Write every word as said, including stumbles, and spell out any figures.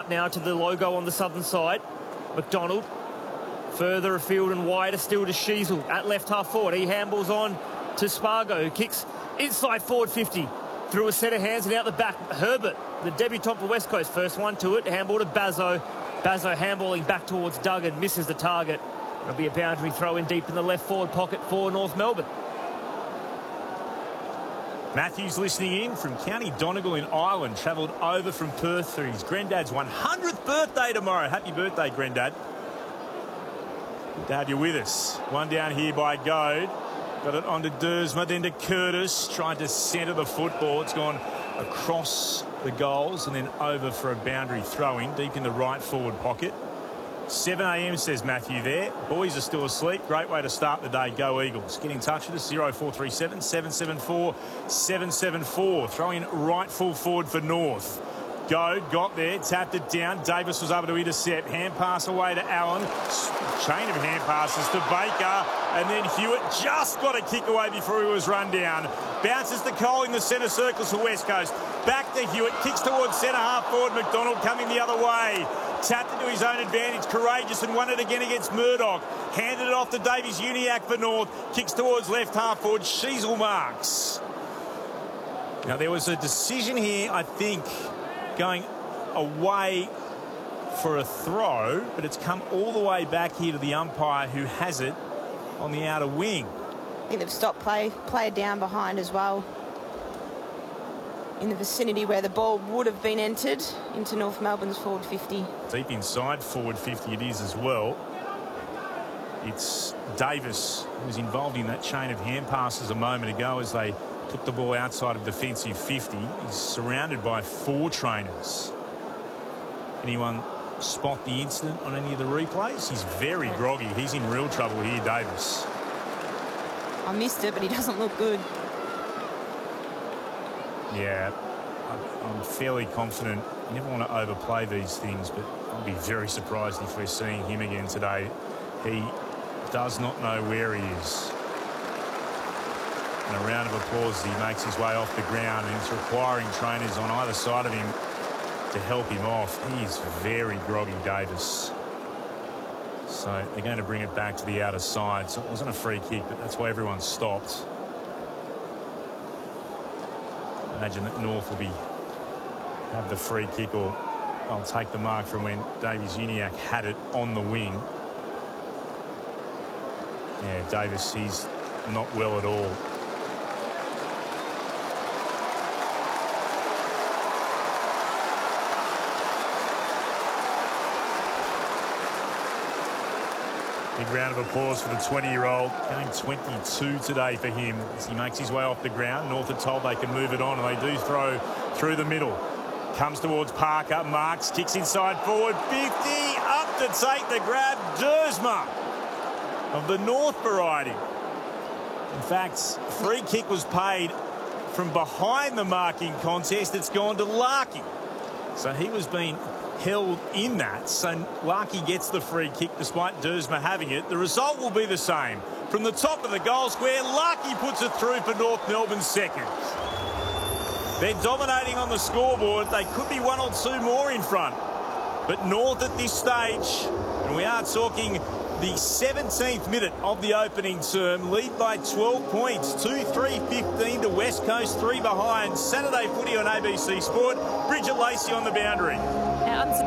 now to the logo on the southern side. McDonald further afield and wider still to Sheasel at left half forward. He handballs on to Spargo, who kicks inside forward fifty. Through a set of hands and out the back. Herbert, the debutant for West Coast. First one to it. Handball to Bazzo. Bazzo handballing back towards Duggan. Misses the target. It'll be a boundary throw in deep in the left forward pocket for North Melbourne. Matthews listening in from County Donegal in Ireland. Travelled over from Perth for his granddad's one hundredth birthday tomorrow. Happy birthday, Granddad. Good to have you with us. One down here by Goad. Got it onto Dersma, then to Curtis. Tried to centre the football. It's gone across the goals and then over for a boundary throw-in deep in the right forward pocket. seven a m says Matthew there. Boys are still asleep. Great way to start the day. Go Eagles. Get in touch with us. zero four three seven, seven seven four, seven seven four. Throwing right full forward for North. Goad got there, tapped it down. Davis was able to intercept. Hand pass away to Allen. Chain of hand passes to Baker. And then Hewitt just got a kick away before he was run down. Bounces to Cole in the centre circles for West Coast. Back to Hewitt. Kicks towards centre half forward. McDonald coming the other way. Tapped into his own advantage. Courageous and won it again against Murdoch. Handed it off to Davies Uniacke for North. Kicks towards left half forward. Sheasel marks. Now there was a decision here, I think, going away for a throw, but it's come all the way back here to the umpire who has it on the outer wing. I think they've stopped play, player down behind as well, in the vicinity where the ball would have been entered into North Melbourne's forward fifty. Deep inside forward fifty it is as well. It's Davis who's involved in that chain of hand passes a moment ago as they took the ball outside of defensive fifty. He's surrounded by four trainers. Anyone spot the incident on any of the replays? He's very groggy. He's in real trouble here, Davis. I missed it, but he doesn't look good. Yeah, I'm fairly confident. You never want to overplay these things, but I'll be very surprised if we're seeing him again today. He does not know where he is. And a round of applause as he makes his way off the ground, and he's requiring trainers on either side of him to help him off. He is very groggy, Davis. So they're going to bring it back to the outer side. So it wasn't a free kick, but that's why everyone stopped. Imagine that North will be have the free kick, or I'll take the mark from when Davies Uniacke had it on the wing. Yeah, Davis, he's not well at all. Big round of applause for the twenty-year-old. Game twenty-two today for him as he makes his way off the ground. North are told they can move it on, and they do throw through the middle. Comes towards Parker. Marks, kicks inside forward. fifty, up to take the grab. Dersma of the North variety. In fact, free kick was paid from behind the marking contest. It's gone to Larkey. So he was being held in that. So Larkey gets the free kick despite Dersma having it. The result will be the same. From the top of the goal square, Larkey puts it through for North Melbourne's second. They're dominating on the scoreboard. They could be one or two more in front. But North at this stage, and we are talking the seventeenth minute of the opening term, lead by twelve points. two three fifteen to West Coast, three behind. Saturday footy on A B C Sport. Bridget Lacey on the boundary. Now,